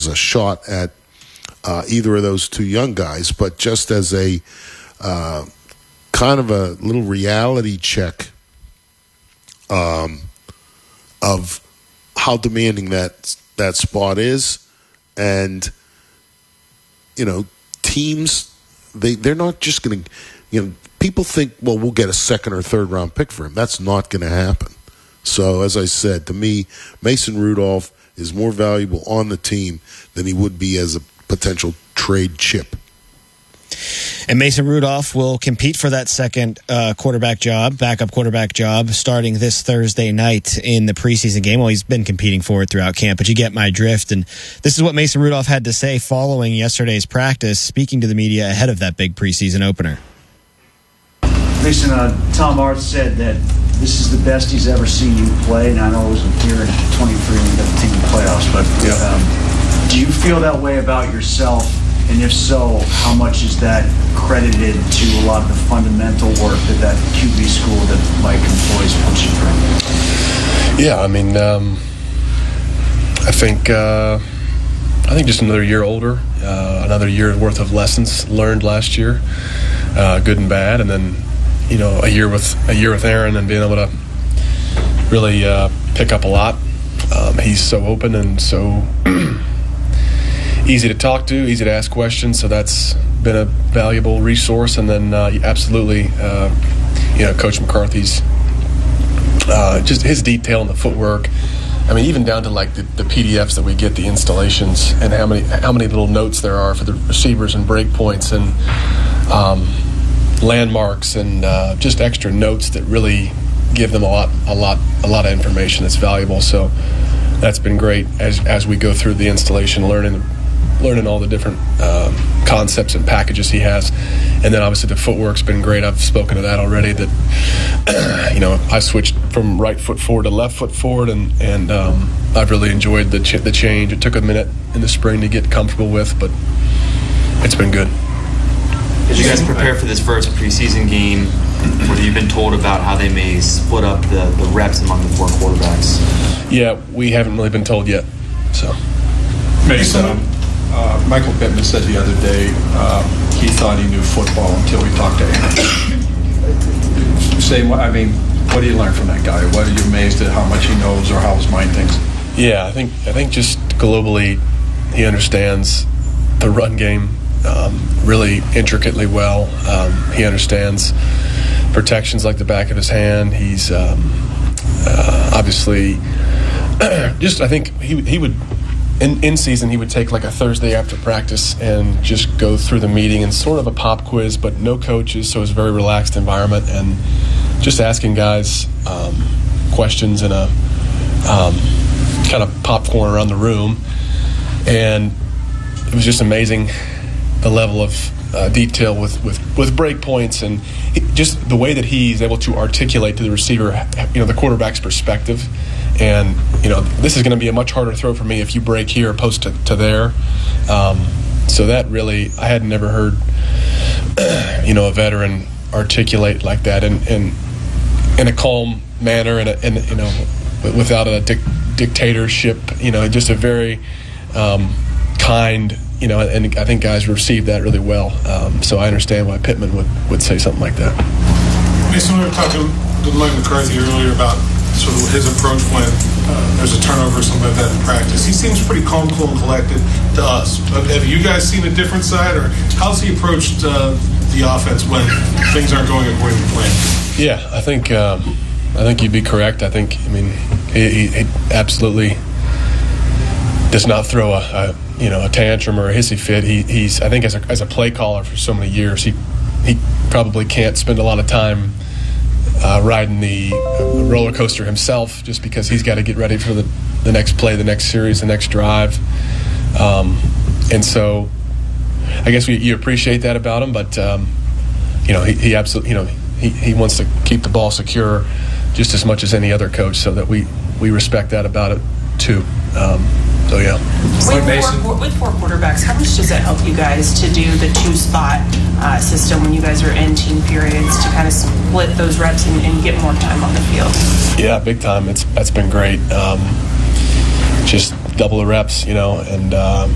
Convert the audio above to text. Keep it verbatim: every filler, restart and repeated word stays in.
a shot at uh, either of those two young guys, but just as a uh, kind of a little reality check um, of how demanding that that spot is. And, you know, teams, they, they're not just going to, you know, people think, well, we'll get a second or third round pick for him. That's not going to happen. So, as I said, to me, Mason Rudolph is more valuable on the team than he would be as a potential trade chip. And Mason Rudolph will compete for that second uh, quarterback job, backup quarterback job, starting this Thursday night in the preseason game. Well, he's been competing for it throughout camp, but you get my drift. And this is what Mason Rudolph had to say following yesterday's practice, speaking to the media ahead of that big preseason opener. Mason, uh, Tom Arth said that this is the best he's ever seen you play, and I know it was here in twenty-three when you got the team in the playoffs, but yeah. um, do you feel that way about yourself? And if so, how much is that credited to a lot of the fundamental work that that Q B school that Mike employs puts you through? Yeah, I mean, um, I think uh, I think just another year older, uh, another year worth of lessons learned last year, uh, good and bad, and then you know a year with a year with Aaron and being able to really uh, pick up a lot. Um, he's so open and so. Easy to talk to, easy to ask questions, so that's been a valuable resource. And then uh, absolutely, uh, you know, Coach McCarthy's uh, just his detail in the footwork. I mean, even down to like the, the P D Fs that we get, the installations, and how many how many little notes there are for the receivers and break points and um, landmarks and uh, just extra notes that really give them a lot, a lot, a lot of information that's valuable. So that's been great as as we go through the installation, learning. learning all the different um, concepts and packages he has. And then obviously the footwork's been great. I've spoken to that already, that, you know, I switched from right foot forward to left foot forward, and, and um, I've really enjoyed the ch- the change. It took a minute in the spring to get comfortable with, but it's been good. Did you guys prepare for this first preseason game, where you've been told about how they may split up the, the reps among the four quarterbacks? Yeah, we haven't really been told yet, so. Mason, um, uh, Michael Pittman said the other day um, he thought he knew football until he talked to Aaron. Say, I mean, what do you learn from that guy? What are you amazed at how much he knows or how his mind thinks? Yeah, I think I think just globally he understands the run game um, really intricately well. Um, he understands protections like the back of his hand. He's um, uh, obviously just I think he he would. In, in season, he would take like a Thursday after practice and just go through the meeting and sort of a pop quiz, but no coaches, so it was a very relaxed environment, and just asking guys um, questions in a um, kind of popcorn around the room. And it was just amazing the level of uh, detail with, with, with break points and he, just the way that he's able to articulate to the receiver, you know, the quarterback's perspective. And, you know, this is going to be a much harder throw for me if you break here opposed to, to there. Um, so that really, I had never heard, you know, a veteran articulate like that in, in, in a calm manner and, and you know, without a dic- dictatorship, you know, just a very um, kind, you know, and I think guys received that really well. Um, so I understand why Pittman would, would say something like that. Mason, we were talking to Mike McCarthy earlier about sort of his approach when uh, there's a turnover or something like that in practice. He seems pretty calm, cool, and collected to us. Have you guys seen a different side, or how's he approached uh, the offense when things aren't going according to plan? Yeah, I think um, I think you'd be correct. I think, I mean, he, he, he absolutely does not throw a, a you know a tantrum or a hissy fit. He, he's I think as a as a play caller for so many years, he he probably can't spend a lot of time Uh, riding the roller coaster himself, just because he's got to get ready for the, the next play, the next series, the next drive. Um, and so I guess we, you appreciate that about him, but, um, you know, he, he absolutely, you know, he, he wants to keep the ball secure just as much as any other coach, so that we, we respect that about it too. Um, so, yeah. With four, with four quarterbacks, how much does it help you guys to do the two-spot uh, system when you guys are in team periods to kind of split those reps and, and get more time on the field? Yeah, big time. It's That's been great. Um, just double the reps, you know, and um,